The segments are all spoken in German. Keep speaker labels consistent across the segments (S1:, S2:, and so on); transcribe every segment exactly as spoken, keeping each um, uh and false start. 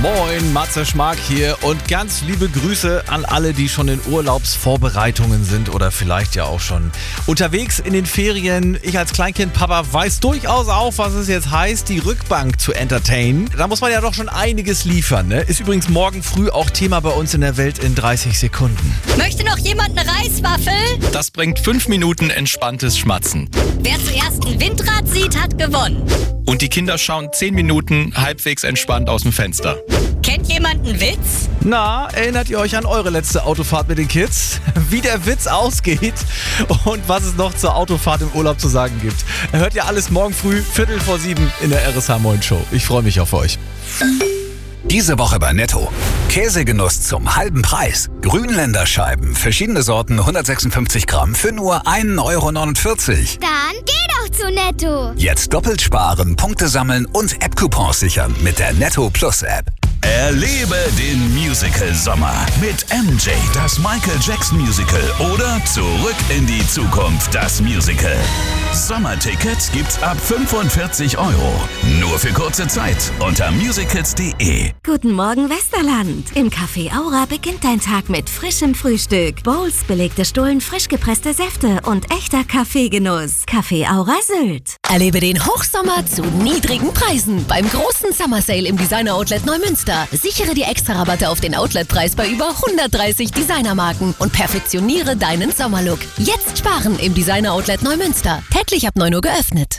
S1: Moin, Matze Schmark hier und ganz liebe Grüße an alle, die schon in Urlaubsvorbereitungen sind oder vielleicht ja auch schon unterwegs in den Ferien. Ich als Kleinkindpapa weiß durchaus auch, was es jetzt heißt, die Rückbank zu entertainen. Da muss man ja doch schon einiges liefern, ne? Ist übrigens morgen früh auch Thema bei uns in der Welt in dreißig Sekunden.
S2: Möchte noch jemand eine Reiswaffel?
S3: Das bringt fünf Minuten entspanntes Schmatzen.
S2: Wer zuerst ein Windrad sieht, hat gewonnen.
S3: Und die Kinder schauen zehn Minuten halbwegs entspannt aus dem Fenster.
S2: Kennt jemand einen Witz?
S1: Na, erinnert ihr euch an eure letzte Autofahrt mit den Kids? Wie der Witz ausgeht und was es noch zur Autofahrt im Urlaub zu sagen gibt. Hört ihr alles morgen früh, Viertel vor sieben in der R S H Moin Show. Ich freue mich auf euch.
S4: Diese Woche bei Netto. Käsegenuss zum halben Preis. Grünländer Scheiben, verschiedene Sorten, hundertsechsundfünfzig Gramm für nur ein Euro neunundvierzig.
S5: Dann geh doch zu Netto.
S4: Jetzt doppelt sparen, Punkte sammeln und App-Coupons sichern mit der Netto Plus App.
S6: Erlebe den Musical-Sommer mit M J, das Michael Jackson Musical oder Zurück in die Zukunft, das Musical. Sommertickets gibt's ab fünfundvierzig Euro. Nur für kurze Zeit unter musicals punkt de.
S7: Guten Morgen, Westerland. Im Café Aura beginnt dein Tag mit frischem Frühstück. Bowls, belegte Stullen, frisch gepresste Säfte und echter Kaffeegenuss. Café Aura Sylt.
S8: Erlebe den Hochsommer zu niedrigen Preisen beim großen Summer Sale im Designer Outlet Neumünster. Sichere dir extra Rabatte auf den Outletpreis bei über hundertdreißig Designermarken und perfektioniere deinen Sommerlook. Jetzt sparen im Designer Outlet Neumünster. Täglich ab neun Uhr geöffnet.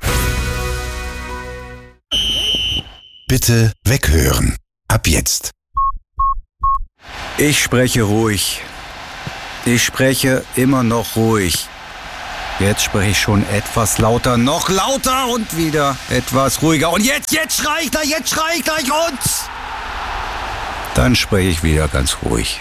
S9: Bitte weghören. Ab jetzt.
S10: Ich spreche ruhig. Ich spreche immer noch ruhig. Jetzt spreche ich schon etwas lauter, noch lauter und wieder etwas ruhiger. Und jetzt, jetzt schrei ich gleich, jetzt schrei ich gleich und... Dann spreche ich wieder ganz ruhig.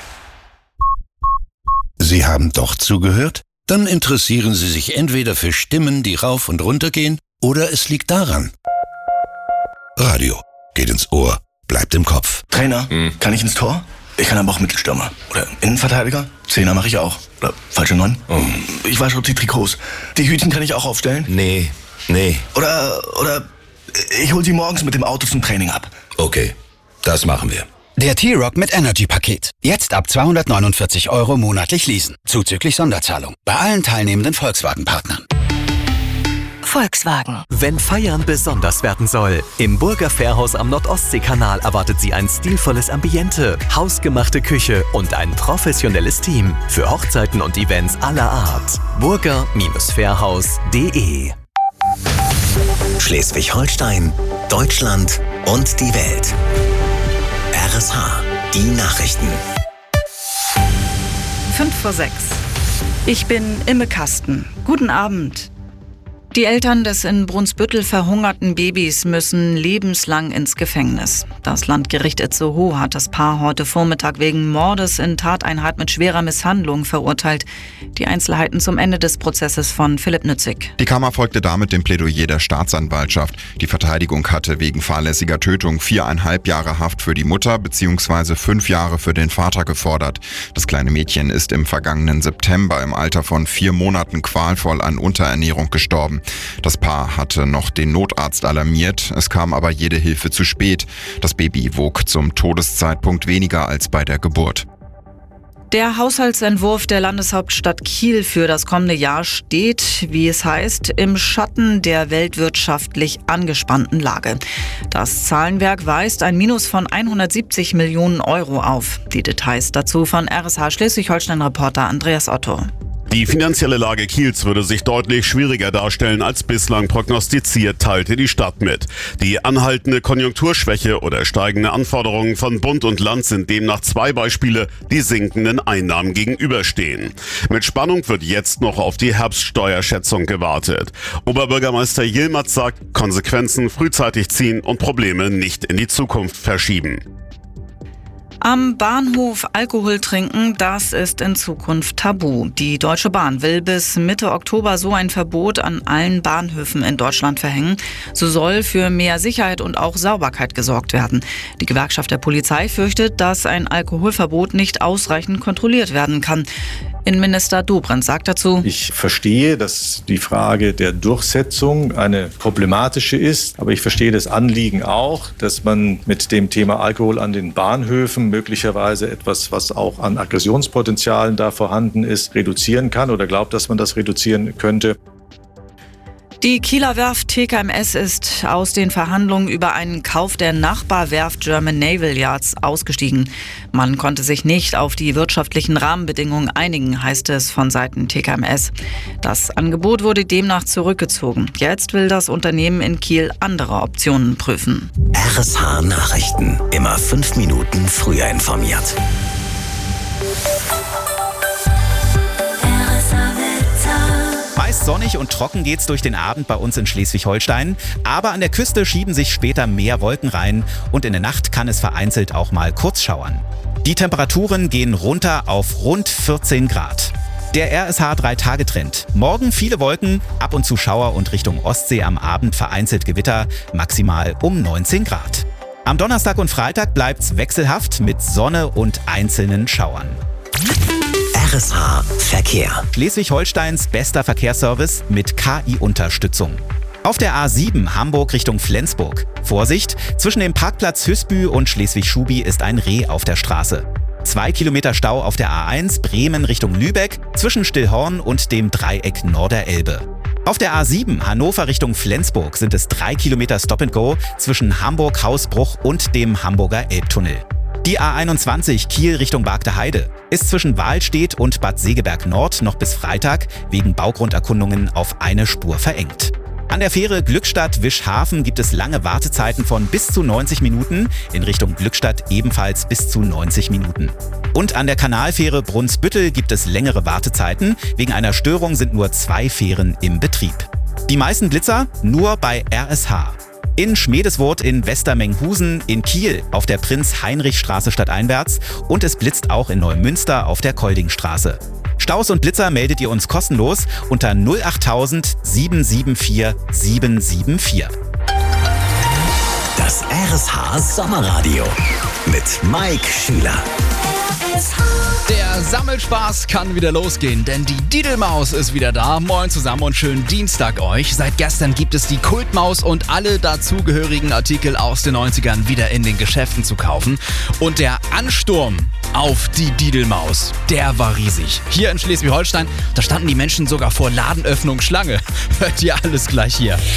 S9: Sie haben doch zugehört? Dann interessieren Sie sich entweder für Stimmen, die rauf und runter gehen, oder es liegt daran. Radio geht ins Ohr, bleibt im Kopf.
S11: Trainer, hm. kann ich ins Tor? Ich kann aber auch Mittelstürmer. Oder Innenverteidiger? Zehner mache ich auch. Oder falsche Neun? Oh. Ich wasche die Trikots. Die Hütchen kann ich auch aufstellen?
S12: Nee, nee.
S11: Oder, oder ich hol sie morgens mit dem Auto zum Training ab.
S12: Okay, das machen wir.
S13: Der T-Rock mit Energy-Paket. Jetzt ab zweihundertneunundvierzig Euro monatlich leasen. Zuzüglich Sonderzahlung. Bei allen teilnehmenden Volkswagen-Partnern.
S14: Volkswagen. Wenn Feiern besonders werden soll. Im Burger Fährhaus am Nordostseekanal erwartet Sie ein stilvolles Ambiente, hausgemachte Küche und ein professionelles Team. Für Hochzeiten und Events aller Art. burger Fährhaus punkt de.
S15: Schleswig-Holstein, Deutschland und die Welt. R S H, die Nachrichten.
S16: Fünf vor sechs. Ich bin Imme Kasten. Guten Abend. Die Eltern des in Brunsbüttel verhungerten Babys müssen lebenslang ins Gefängnis. Das Landgericht Itzehoe hat das Paar heute Vormittag wegen Mordes in Tateinheit mit schwerer Misshandlung verurteilt. Die Einzelheiten zum Ende des Prozesses von Philipp Nützig.
S17: Die Kammer folgte damit dem Plädoyer der Staatsanwaltschaft. Die Verteidigung hatte wegen fahrlässiger Tötung viereinhalb Jahre Haft für die Mutter bzw. fünf Jahre für den Vater gefordert. Das kleine Mädchen ist im vergangenen September im Alter von vier Monaten qualvoll an Unterernährung gestorben. Das Paar hatte noch den Notarzt alarmiert, es kam aber jede Hilfe zu spät. Das Baby wog zum Todeszeitpunkt weniger als bei der Geburt.
S16: Der Haushaltsentwurf der Landeshauptstadt Kiel für das kommende Jahr steht, wie es heißt, im Schatten der weltwirtschaftlich angespannten Lage. Das Zahlenwerk weist ein Minus von hundertsiebzig Millionen Euro auf. Die Details dazu von R S H Schleswig-Holstein-Reporter Andreas Otto.
S18: Die finanzielle Lage Kiels würde sich deutlich schwieriger darstellen als bislang prognostiziert, teilte die Stadt mit. Die anhaltende Konjunkturschwäche oder steigende Anforderungen von Bund und Land sind demnach zwei Beispiele, die sinkenden Einnahmen gegenüberstehen. Mit Spannung wird jetzt noch auf die Herbststeuerschätzung gewartet. Oberbürgermeister Yilmaz sagt, Konsequenzen frühzeitig ziehen und Probleme nicht in die Zukunft verschieben.
S16: Am Bahnhof Alkohol trinken, das ist in Zukunft tabu. Die Deutsche Bahn will bis Mitte Oktober so ein Verbot an allen Bahnhöfen in Deutschland verhängen. So soll für mehr Sicherheit und auch Sauberkeit gesorgt werden. Die Gewerkschaft der Polizei fürchtet, dass ein Alkoholverbot nicht ausreichend kontrolliert werden kann. Innenminister Dobrindt sagt dazu:
S19: Ich verstehe, dass die Frage der Durchsetzung eine problematische ist, aber ich verstehe das Anliegen auch, dass man mit dem Thema Alkohol an den Bahnhöfen möglicherweise etwas, was auch an Aggressionspotenzialen da vorhanden ist, reduzieren kann oder glaubt, dass man das reduzieren könnte.
S16: Die Kieler Werft T K M S ist aus den Verhandlungen über einen Kauf der Nachbarwerft German Naval Yards ausgestiegen. Man konnte sich nicht auf die wirtschaftlichen Rahmenbedingungen einigen, heißt es von Seiten T K M S. Das Angebot wurde demnach zurückgezogen. Jetzt will das Unternehmen in Kiel andere Optionen prüfen.
S15: R S H Nachrichten. Immer fünf Minuten früher informiert.
S20: Meist sonnig und trocken geht's durch den Abend bei uns in Schleswig-Holstein. Aber an der Küste schieben sich später mehr Wolken rein und in der Nacht kann es vereinzelt auch mal kurz schauern. Die Temperaturen gehen runter auf rund vierzehn Grad. Der R S H drei Tage Trend. Morgen viele Wolken, ab und zu Schauer und Richtung Ostsee am Abend vereinzelt Gewitter, maximal um neunzehn Grad. Am Donnerstag und Freitag bleibt's wechselhaft mit Sonne und einzelnen Schauern.
S15: R S H Verkehr.
S20: Schleswig-Holsteins bester Verkehrsservice mit K I-Unterstützung. Auf der A sieben Hamburg Richtung Flensburg. Vorsicht, zwischen dem Parkplatz Hüsbü und Schleswig-Schubi ist ein Reh auf der Straße. Zwei Kilometer Stau auf der A eins Bremen Richtung Lübeck zwischen Stillhorn und dem Dreieck Norderelbe. Auf der A sieben Hannover Richtung Flensburg sind es drei Kilometer Stop-and-Go zwischen Hamburg-Hausbruch und dem Hamburger Elbtunnel. Die A einundzwanzig Kiel Richtung Bargteheide ist zwischen Wahlstedt und Bad Segeberg Nord noch bis Freitag wegen Baugrunderkundungen auf eine Spur verengt. An der Fähre Glückstadt-Wischhafen gibt es lange Wartezeiten von bis zu neunzig Minuten, in Richtung Glückstadt ebenfalls bis zu neunzig Minuten. Und an der Kanalfähre Brunsbüttel gibt es längere Wartezeiten, wegen einer Störung sind nur zwei Fähren im Betrieb. Die meisten Blitzer nur bei R S H. In Schmedeswurth in Westermenghusen, in Kiel auf der Prinz-Heinrich-Straße stadteinwärts und es blitzt auch in Neumünster auf der Koldingstraße. Staus und Blitzer meldet ihr uns kostenlos unter null acht tausend sieben sieben vier sieben sieben vier.
S15: Das R S H Sommerradio mit Mike Schüler.
S1: Der Sammelspaß kann wieder losgehen, denn die Didelmaus ist wieder da. Moin zusammen und schönen Dienstag euch. Seit gestern gibt es die Kultmaus und alle dazugehörigen Artikel aus den neunzigern wieder in den Geschäften zu kaufen. Und der Ansturm auf die Didelmaus, der war riesig. Hier in Schleswig-Holstein, da standen die Menschen sogar vor Ladenöffnung Schlange. Hört ihr alles gleich hier.